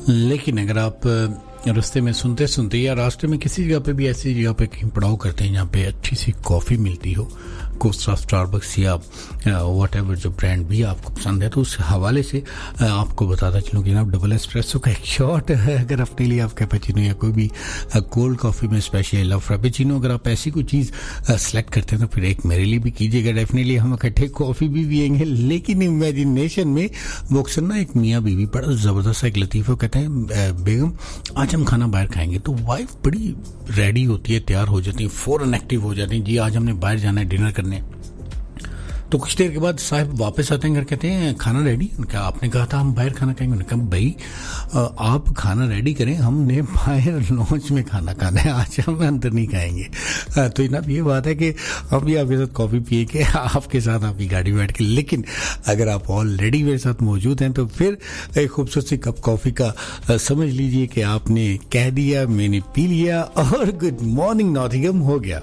लेकिन अगर आप रास्ते में सुनते सुनते या रास्ते में किसी जगह पे भी ऐसी जगह पे कहीं पड़ाव करते हैं जहाँ पे अच्छी सी कॉफ़ी मिलती हो, कोस्टा, स्टारबक्स या वट एवर जो ब्रांड भी आपको पसंद है, तो उस हवाले से आपको बताता चलूँ कि जनाब डबल एस्प्रेसो का एक शॉट है। अगर अपने लिए आप कैपेचिनो या कोई भी कोल्ड कॉफ़ी में स्पेशली लव फ्रापेचिनो, अगर आप ऐसी कोई चीज़ सेलेक्ट करते हैं तो फिर एक मेरे लिए भी कीजिएगा। डेफिनेटली हम इकट्ठे कॉफ़ी भी पियेंगे। लेकिन इमेजिनेशन में वो अक्सर ना एक मियाँ बीवी बड़ा ज़बरदस्त एक लतीफ़ा कहते हैं, बेगम आज हम खाना बाहर खाएंगे, तो वाइफ बड़ी रेडी होती है, तैयार हो जाती है, फ़ौरन एक्टिव हो जाती है, जी आज हमने बाहर जाना है डिनर करने। तो कुछ देर के बाद साहब वापस आते हैं घर, कहते हैं खाना रेडी। क्या आपने कहा था हम बाहर खाना खाएंगे? उन्होंने कहा भाई आप खाना रेडी करें, हमने बाहर लॉन्च में खाना खाना है, आज हम अंदर नहीं खाएंगे। तो जनाब ये बात है कि हम भी आपके साथ कॉफ़ी पिए के आपके साथ आपकी गाड़ी बैठ के, लेकिन अगर आप ऑलरेडी मेरे साथ मौजूद हैं तो फिर एक खूबसूरत सी कप कॉफ़ी का समझ लीजिए कि आपने कह दिया, मैंने पी लिया और गुड मॉर्निंग नॉटिंघम हो गया।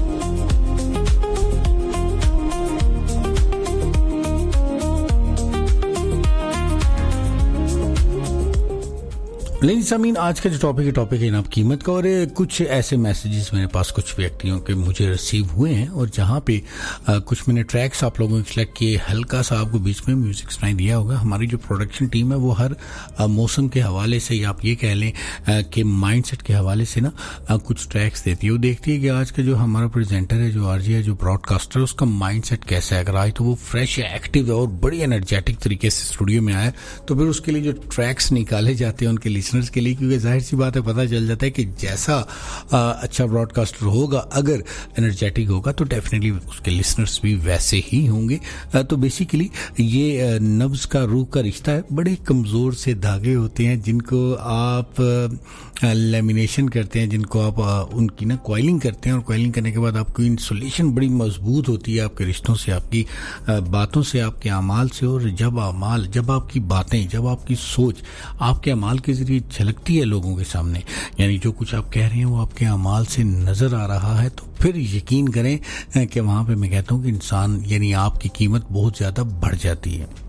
लेकिन सामीन आज का जो टॉपिक है जनाब कीमत का, और कुछ ऐसे मैसेजेस मेरे पास कुछ व्यक्तियों के मुझे रिसीव हुए हैं, और जहाँ पे कुछ मैंने ट्रैक्स आप लोगों के सिलेक्ट किए, हल्का सा आपको बीच में म्यूजिक सुनाई दिया होगा। हमारी जो प्रोडक्शन टीम है वो हर मौसम के हवाले से, या आप ये कह लें कि माइंडसेट के हवाले से ना कुछ ट्रैक्स देती है। वो देखती है कि आज का जो हमारा प्रेजेंटर है, जो आरजे है, जो ब्रॉडकास्टर है, उसका माइंडसेट कैसा है। अगर आज तो वो फ्रेश है, एक्टिव है और बड़ी एनर्जेटिक तरीके से स्टूडियो में आया, तो फिर उसके लिए जो ट्रैक्स निकाले जाते हैं उनके लिसनर्स के लिए, क्योंकि जाहिर सी बात है पता चल जाता है कि जैसा अच्छा ब्रॉडकास्टर होगा, अगर एनर्जेटिक होगा तो डेफिनेटली उसके लिसनर्स भी वैसे ही होंगे। तो बेसिकली ये नब्ज का रूह का रिश्ता है। बड़े कमज़ोर से धागे होते हैं जिनको आप लेमिनेशन करते हैं, जिनको आप उनकी ना कॉइलिंग करते हैं, और कॉइलिंग करने के बाद आपकी इंसुलेशन बड़ी मजबूत होती है आपके रिश्तों से, आपकी बातों से, आपके अमाल से। और जब आपकी बातें, जब आपकी सोच आपके अमाल के जरिए झलकती है लोगों के सामने, यानी जो कुछ आप कह रहे हैं वो आपके अमाल से नजर आ रहा है, तो फिर यकीन करें कि वहां पे मैं कहता हूं कि इंसान यानी आपकी कीमत बहुत ज्यादा बढ़ जाती है।